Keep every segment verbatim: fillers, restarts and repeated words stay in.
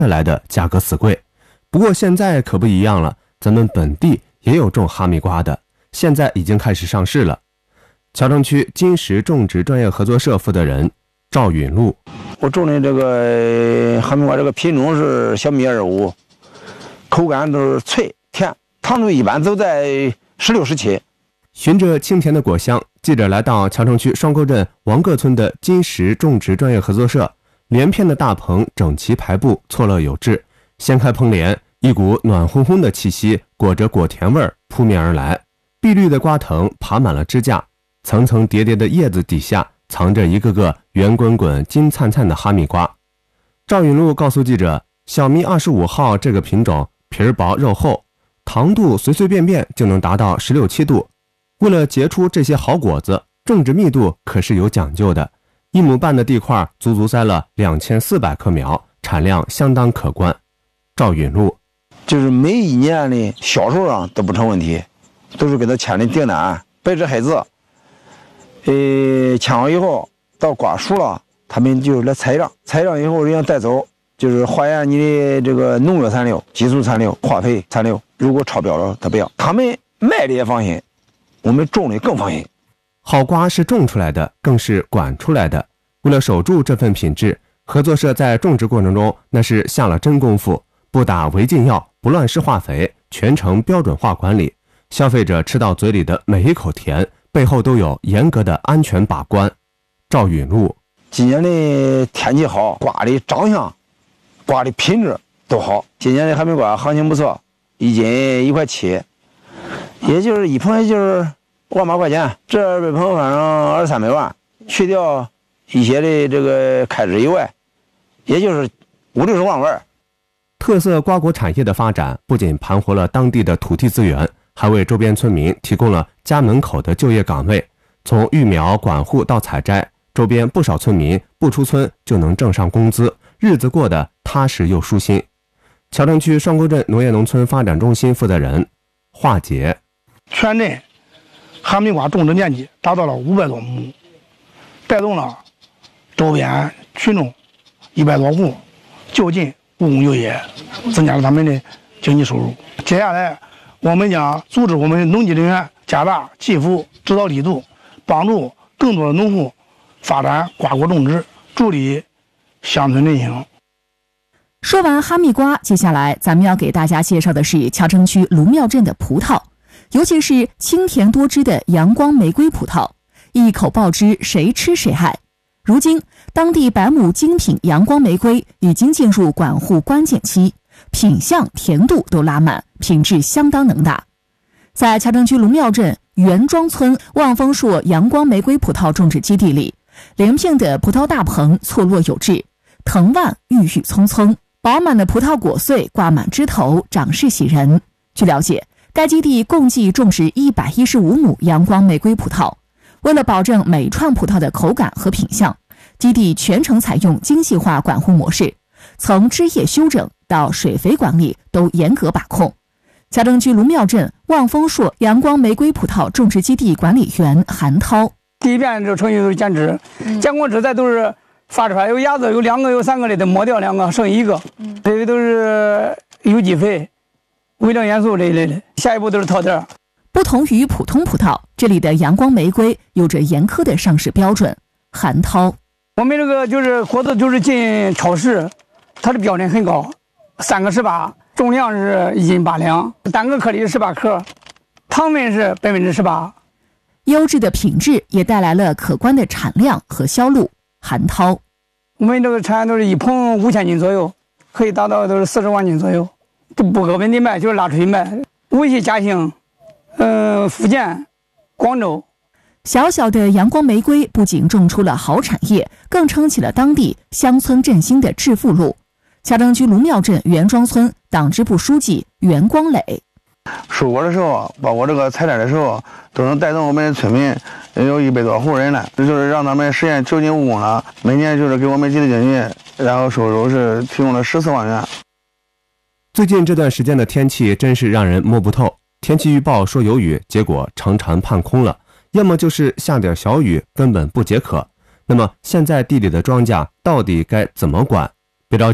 来的价格死贵。不过现在可不一样了，咱们本地也有种哈密瓜的，现在已经开始上市了。桥城区金石种植专业合作社负责人赵允禄， 我种的这个哈密瓜这个品种是小米二五，口感都是脆甜，糖度一般都在十六十七。 循着清甜的果香，记者来到桥城区双沟镇王各村的金石种植专业合作社，连片的大棚整齐排布，错落有致。掀开棚帘，一股暖烘烘的气息裹着果甜味扑面而来。碧绿的瓜藤爬满了支架，层层叠叠的叶子底下藏着一个个圆滚滚、金灿灿的哈密瓜。赵允禄告诉记者，小米二十五号这个品种皮儿薄肉厚，糖度随随便便就能达到十六七度。为了结出这些好果子，种植密度可是有讲究的，一亩半的地块足足栽了两千四百棵苗，产量相当可观。赵允禄就是每一年的销售上都不成问题，都是给他签的订单，白纸黑字。呃，签好以后到瓜熟了，他们就来采样，采样以后人家带走，就是化验你的这个农药残留、激素残留、化肥残留，如果超标了他不要。他们卖的也放心，我们种的更放心。 好瓜是种出来的，更是管出来的。为了守住这份品质，合作社在种植过程中那是下了真功夫，不打违禁药，不乱施化肥，全程标准化管理。消费者吃到嘴里的每一口甜，背后都有严格的安全把关。赵允禄， 今年的天气好，瓜的长相、瓜的品质都好。今年的哈密瓜行情不错，一斤一块七，也就是一盆也就是万把块钱，这二百盆反正二三百万，去掉一些的这个开支以外，也就是五六十万玩。 特色瓜果产业的发展不仅盘活了当地的土地资源，还为周边村民提供了家门口的就业岗位。从育苗管护到采摘，周边不少村民不出村就能挣上工资，日子过得踏实又舒心。桥城区双沟镇农业农村发展中心负责人华杰， 全镇哈密瓜种植面积达到了五百多亩，带动了周边群众一百多户就近务工就业，增加了他们的经济收入。接下来我们将组织我们农技人员加大技术指导力度，帮助更多的农户发展瓜果种植，助力乡村振兴。 说完哈密瓜，接下来咱们要给大家介绍的是桥城区卢庙镇的葡萄，尤其是清甜多汁的阳光玫瑰葡萄，一口爆汁，谁吃谁爱。如今当地百亩精品阳光玫瑰已经进入管护关键期，品相甜度都拉满，品质相当能打。在桥城区卢庙镇袁庄村望丰硕阳光玫瑰葡萄种植基地里，连片的葡萄大棚错落有致，藤蔓郁郁葱葱，饱满的葡萄果穗挂满枝头，长势喜人。据了解，该基地共计种植一百一十五亩阳光玫瑰葡萄。为了保证每串葡萄的口感和品相，基地全程采用精细化管护模式，从枝叶修整到水肥管理都严格把控。桥城区卢庙镇望丰硕阳光玫瑰葡萄种植基地管理员韩涛， 第一遍这程序都是剪枝，剪过枝再都是发出来，有芽子有两个有三个的，得磨掉两个，剩一个。这个都是有机肥、微量元素这一类的。下一步都是套袋。 不同于普通葡萄，这里的阳光玫瑰有着严苛的上市标准。韩涛， 我们这个就是果子就是进超市，它的标准很高，三个十八，重量是一斤八两，单个颗粒十八克，糖分是百分之十八。 优质的品质也带来了可观的产量和销路。韩涛， 我们这个产都是一棚五千斤左右，可以达到都是四十万斤左右，这不搁本地卖，就是拉出去卖。无锡、嘉兴，呃，福建、广州。 小小的阳光玫瑰不仅种出了好产业，更撑起了当地乡村振兴的致富路。桥城区卢庙镇袁庄村党支部书记袁光磊， 收果的时候，包括这个采摘的时候，都能带动我们的村民有一百多户人来，这就是让他们实现就近务工了。每年就是给我们基地经济，然后收入是提供了十四万元。 最近这段时间的天气真是让人摸不透，天气预报说有雨，结果常常盼空了，要么就是下点小雨，根本不解渴。那么现在地里的庄稼到底该怎么管？别着急，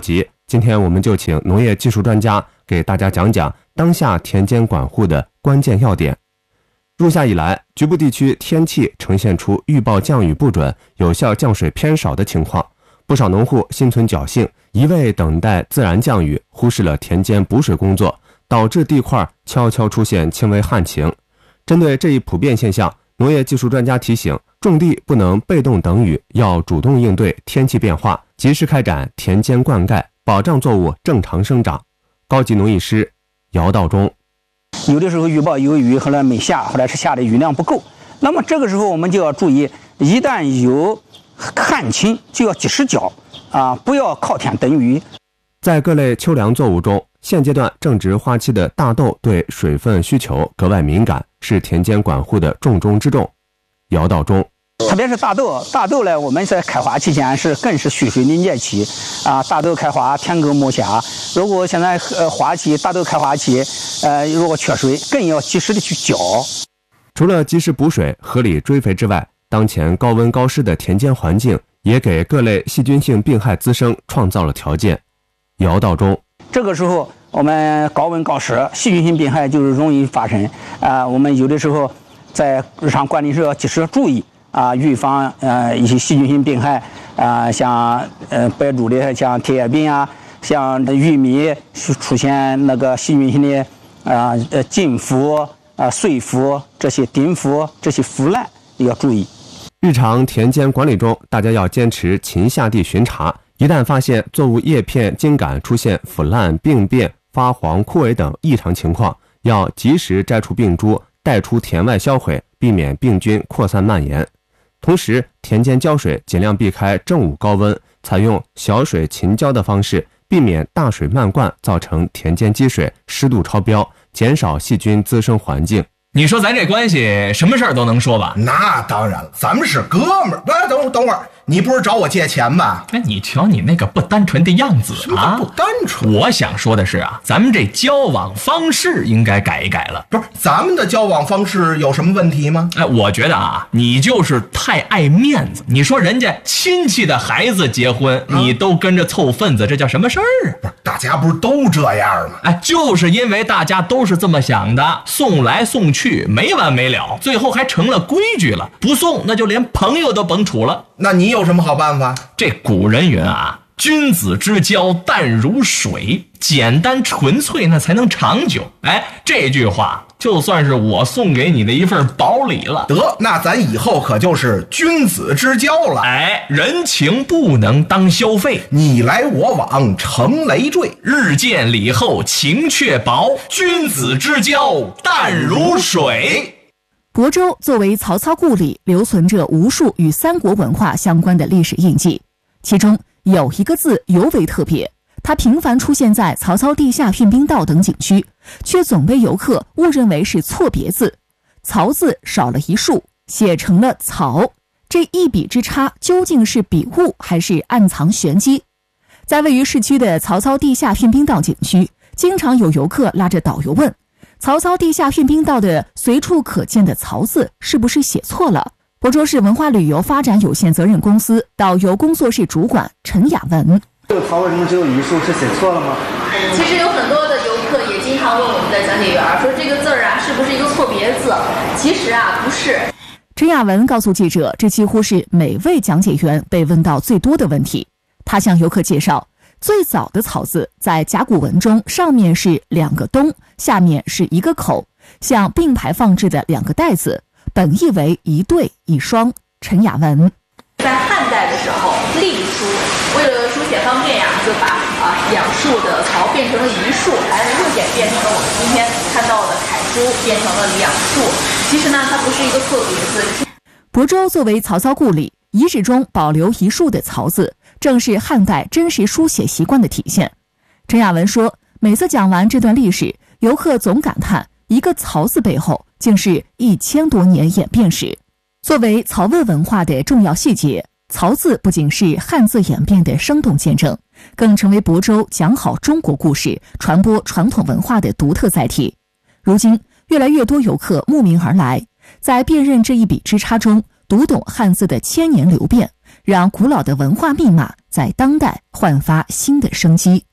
今天我们就请农业技术专家给大家讲讲当下田间管护的关键要点。入夏以来，局部地区天气呈现出预报降雨不准、有效降水偏少的情况，不少农户心存侥幸，一味等待自然降雨，忽视了田间补水工作，导致地块悄悄出现轻微旱情。针对这一普遍现象，农业技术专家提醒，种地不能被动等雨，要主动应对天气变化，及时开展田间灌溉，保障作物正常生长。高级农艺师姚道忠。 有的时候预报有雨，后来没下，后来是下的雨量不够。那么这个时候我们就要注意，一旦有旱情，就要及时浇啊，不要靠天等雨。 在各类秋粮作物中，现阶段正值花期的大豆对水分需求格外敏感，是田间管护的重中之重。姚道忠。 特别是大豆，大豆呢，我们在开花期间是更是蓄水凝结期啊。大豆开花天狗末夏，如果现在呃花期大豆开花期，呃如果缺水，更要及时的去浇。 除了及时补水、合理追肥之外，当前高温高湿的田间环境也给各类细菌性病害滋生创造了条件。姚道忠。 这个时候我们高温高湿，细菌性病害就是容易发生啊。我们有的时候在日常管理时要及时注意。啊，预防呃一些细菌性病害啊，像呃白株的像铁叶病啊，像玉米出现那个细菌性的啊呃浸腐啊碎腐这些顶腐这些腐烂要注意。 日常田间管理中，大家要坚持勤下地巡查，一旦发现作物叶片茎秆出现腐烂、病变、发黄、枯萎等异常情况，要及时摘除病株，带出田外销毁，避免病菌扩散蔓延。同时，田间浇水尽量避开正午高温，采用小水勤浇的方式，避免大水漫灌造成田间积水、湿度超标，减少细菌滋生环境。 你说咱这关系什么事儿都能说吧？ 那当然了，咱们是哥们儿。哎，等会儿等会儿，你不是找我借钱吧？ 哎，你瞧你那个不单纯的样子啊！ 不单纯。 我想说的是啊，咱们这交往方式应该改一改了。 不是，咱们的交往方式有什么问题吗？ 哎，我觉得啊，你就是太爱面子。你说人家亲戚的孩子结婚，啊、你都跟着凑份子，这叫什么事儿啊？ 不是，大家不是都这样吗？ 哎，就是因为大家都是这么想的，送来送去。没完没了，最后还成了规矩了，不送那就连朋友都甭处了。 那你有什么好办法？ 这古人云啊，君子之交淡如水，简单纯粹那才能长久。哎，这句话就算是我送给你的一份薄礼了。 得，那咱以后可就是君子之交了。 哎，人情不能当消费， 你来我往成累赘， 日见礼后情却薄，君子之交淡如水。 亳州作为曹操故里，留存着无数与三国文化相关的历史印记，其中有一个字尤为特别，它频繁出现在曹操地下运兵道等景区，却总被游客误认为是错别字。曹字少了一竖，写成了曹，这一笔之差究竟是笔误还是暗藏玄机？在位于市区的曹操地下运兵道景区，经常有游客拉着导游问，曹操地下运兵道的随处可见的曹字是不是写错了？亳州市文化旅游发展有限责任公司导游工作室主管陈雅文。 这个曹为什么只有一竖，是写错了吗？ 其实有很多的游客也经常问我们的讲解员说这个字儿啊是不是一个错别字？其实啊不是。 陈雅文告诉记者，这几乎是每位讲解员被问到最多的问题。他向游客介绍，最早的曹字在甲骨文中，上面是两个东，下面是一个口，像并排放置的两个袋子，本意为一对一双。陈雅文在汉代的时候，隶书为了书写方便呀，就把啊两竖的曹变成了一竖，来又演变成了我们今天看到的楷书变成了两竖。其实呢，它不是一个错别字。 亳州作为曹操故里，遗址中保留一竖的曹字，正是汉代真实书写习惯的体现。陈雅文说，每次讲完这段历史，游客总感叹一个曹字背后竟是一千多年演变史。作为曹魏文化的重要细节，曹字不仅是汉字演变的生动见证，更成为亳州讲好中国故事、传播传统文化的独特载体。如今，越来越多游客慕名而来，在辨认这一笔之差中，读懂汉字的千年流变，让古老的文化密码在当代焕发新的生机。